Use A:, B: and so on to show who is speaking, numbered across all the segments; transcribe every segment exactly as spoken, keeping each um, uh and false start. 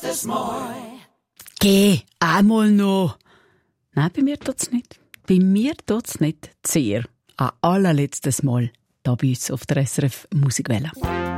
A: letztes Mal.
B: Geh, einmal noch. Nein, bei mir tut's nicht. Bei mir tut's nicht. Sehr. An allerletztes Mal. Hier bei uns auf der S R F Musikwelle.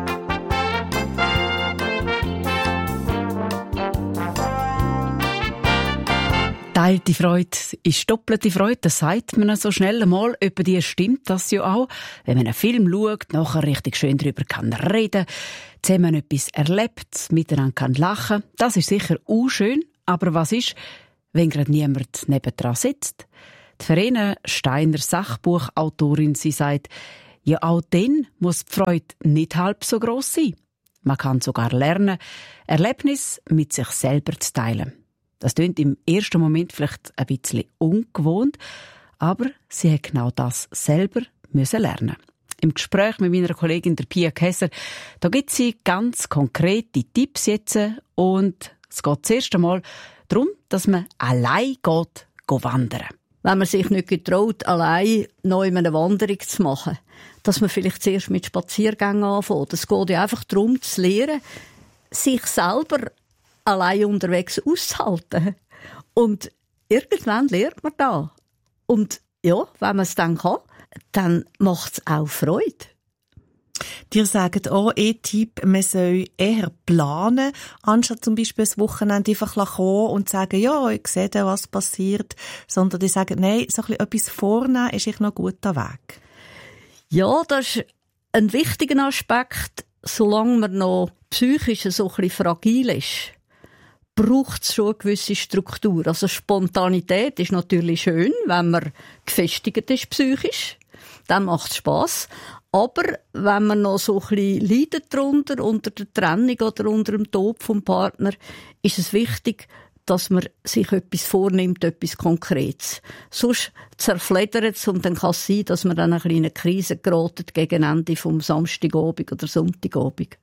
B: Teilte Freude ist doppelte Freude, das sagt man so schnell einmal. Über die stimmt das ja auch. Wenn man einen Film schaut, nachher richtig schön darüber kann reden, zusammen etwas erlebt, miteinander kann lachen. Das ist sicher auch schön. Aber was ist, wenn gerade niemand nebendran sitzt? Die Verena Steiner, Sachbuchautorin, sie sagt, ja, auch dann muss die Freude nicht halb so gross sein. Man kann sogar lernen, Erlebnisse mit sich selber zu teilen. Das klingt im ersten Moment vielleicht ein bisschen ungewohnt, aber sie hat genau das selber müssen lernen. Im Gespräch mit meiner Kollegin der Pia Käser, da gibt sie ganz konkrete Tipps jetzt und es geht das erste Mal darum, dass man allein geht, geht wandern.
C: Wenn man sich nicht getraut, allein noch eine Wanderung zu machen, dass man vielleicht zuerst mit Spaziergängen anfängt. Es geht ja einfach darum, zu lernen, sich selber allein unterwegs auszuhalten. Und irgendwann lernt man das. Und ja, wenn man es dann kann, dann macht es auch Freude.
D: Dir sagen auch ein Tipp, man soll eher planen, anstatt zum Beispiel das Wochenende einfach kommen und sagen, ja, ich sehe dann, was passiert. Sondern die sagen, nein, so ein bisschen etwas vornehmen ist echt noch ein guter Weg.
C: Ja, das ist ein wichtiger Aspekt. Solange man noch psychisch so ein bisschen fragil ist, braucht es schon eine gewisse Struktur. Also Spontanität ist natürlich schön, wenn man gefestigt ist psychisch. Dann macht es Spass. Aber wenn man noch so ein bisschen leidet darunter, unter der Trennung oder unter dem Tod vom Partner, ist es wichtig, dass man sich etwas vornimmt, etwas Konkretes. Sonst zerfleddert es und dann kann es sein, dass man dann eine kleine Krise geraten gegen Ende vom Samstagabend oder Sonntagabend.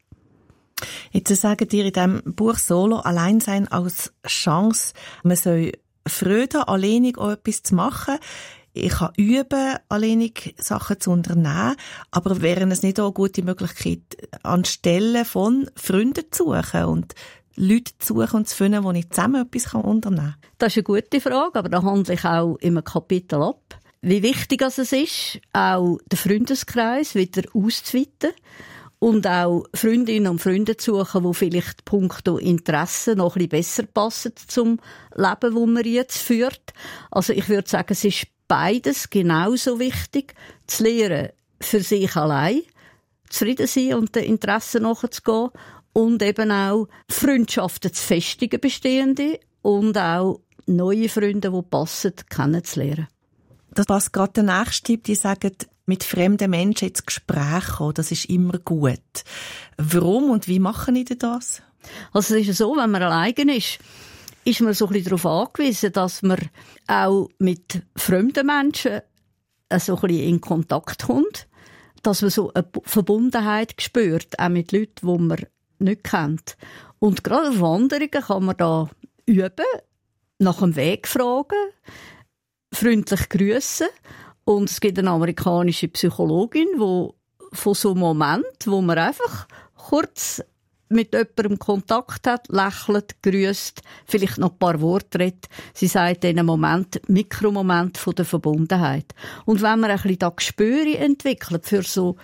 D: Jetzt sagen dir in diesem Buch Solo Alleinsein als Chance, man soll Freude, alleinig auch etwas zu machen. Ich kann üben, alleinig Sachen zu unternehmen, aber wäre es nicht auch eine gute Möglichkeit, anstelle von Freunden zu suchen und Leute zu suchen und zu finden, wo ich zusammen etwas unternehmen kann?
C: Das ist eine gute Frage, aber da handle ich auch in einem Kapitel ab. Wie wichtig es ist, auch den Freundeskreis wieder auszuweiten und auch Freundinnen und Freunde zu suchen, die vielleicht punkto Interessen noch ein bisschen besser passen zum Leben, das man jetzt führt. Also ich würde sagen, es ist beides genauso wichtig, zu lernen, für sich allein zufrieden sein und den Interessen nachzugehen und eben auch Freundschaften zu festigen, bestehende, und auch neue Freunde, die passen, kennenzulernen.
D: Das passt gerade der nächste Tipp, die sagen, mit fremden Menschen ins Gespräch kommen, das ist immer gut. Warum und wie machen die das?
C: Also es ist so, wenn man alleine ist, ist man so ein bisschen darauf angewiesen, dass man auch mit fremden Menschen so ein bisschen in Kontakt kommt, dass man so eine Verbundenheit spürt, auch mit Leuten, die man nicht kennt. Und gerade auf Wanderungen kann man da üben, nach dem Weg fragen, freundlich grüßen. Und es gibt eine amerikanische Psychologin, die von so einem Moment, wo man einfach kurz mit jemandem Kontakt hat, lächelt, grüßt, vielleicht noch ein paar Worte redet. Sie sagt in einem Moment, Mikromoment von der Verbundenheit. Und wenn man ein bisschen das Gespür entwickelt für so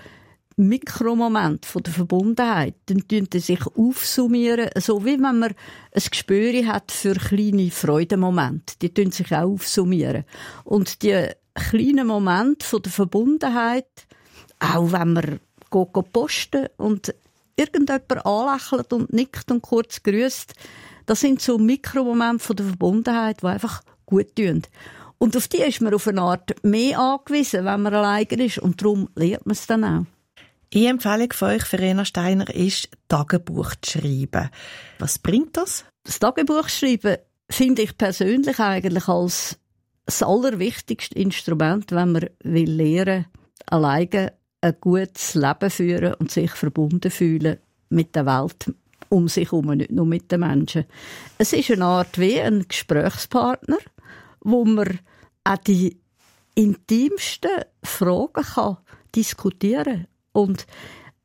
C: Mikromoment von der Verbundenheit, dann tun sie sich aufsummieren, so wie wenn man ein Gespür hat für kleine Freudemomente. Die tun sich auch aufsummieren. Und die kleinen Momente von der Verbundenheit, auch wenn man geht, geht posten und irgendjemand anlächelt und nickt und kurz grüßt, das sind so Mikromomente von der Verbundenheit, die einfach gut tun. Und auf die ist man auf eine Art mehr angewiesen, wenn man alleine ist, und darum lernt man es dann auch.
D: Die Empfehlung von euch, Verena Steiner, ist, Tagebuch zu schreiben. Was bringt das?
C: Das Tagebuch schreiben finde ich persönlich eigentlich als das allerwichtigste Instrument, wenn man will lernen, alleine ein gutes Leben führen und sich verbunden fühlen mit der Welt um sich herum, nicht nur mit den Menschen. Es ist eine Art wie ein Gesprächspartner, wo man auch die intimsten Fragen kann diskutieren kann. Und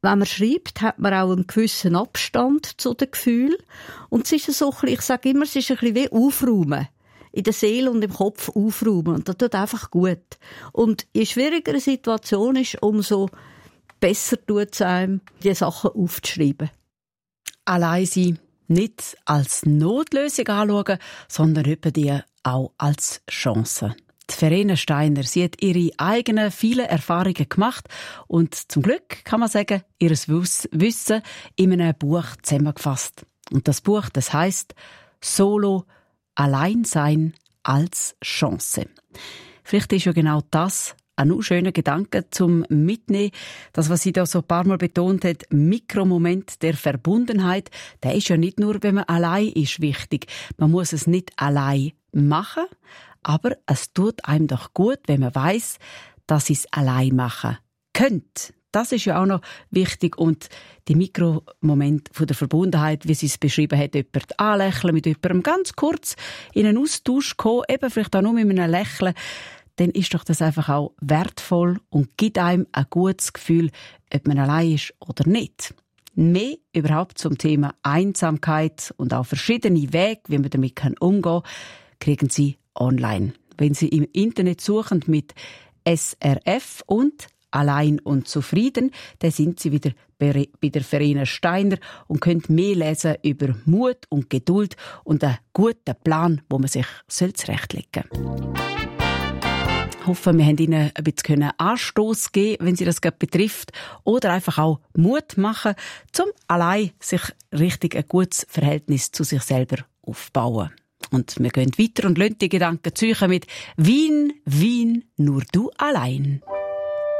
C: Wenn man schreibt, hat man auch einen gewissen Abstand zu den Gefühlen. Und es ist so ein bisschen, ich sage immer, es ist ein bisschen wie Aufräumen. In der Seele und im Kopf aufräumen. Und das tut einfach gut. Und je schwieriger eine Situation ist, umso besser tut es einem, die Sachen aufzuschreiben.
B: Allein sein nicht als Notlösung anschauen, sondern etwa die auch als Chance. Die Verena Steiner, sie hat ihre eigenen vielen Erfahrungen gemacht und zum Glück, kann man sagen, ihr Wissen in einem Buch zusammengefasst. Und das Buch, das heisst «Solo, Alleinsein als Chance». Vielleicht ist ja genau das ein nur schöner Gedanke zum Mitnehmen. Das, was sie da so ein paar Mal betont hat, Mikromoment der Verbundenheit, der ist ja nicht nur, wenn man allein ist, wichtig. Man muss es nicht allein machen, aber es tut einem doch gut, wenn man weiss, dass ich es allein machen könnte. Das ist ja auch noch wichtig. Und die Mikromomente von der Verbundenheit, wie sie es beschrieben hat, jemand anlächeln, mit jemandem ganz kurz in einen Austausch kommen, eben vielleicht auch nur mit einem Lächeln, dann ist doch das einfach auch wertvoll und gibt einem ein gutes Gefühl, ob man allein ist oder nicht. Mehr überhaupt zum Thema Einsamkeit und auch verschiedene Wege, wie man damit umgehen kann, kriegen Sie online. Wenn Sie im Internet suchen mit S R F und Allein und zufrieden, dann sind Sie wieder bei der Verena Steiner und können mehr lesen über Mut und Geduld und einen guten Plan, wo man sich zurechtlegen soll. Ich hoffe, wir haben Ihnen ein bisschen Anstoss geben, wenn Sie das gerade betrifft. Oder einfach auch Mut machen, zum allein sich richtig ein gutes Verhältnis zu sich selber aufbauen. Und wir gehen weiter und lassen die Gedanken ziehen mit «Wien, Wien, nur du allein».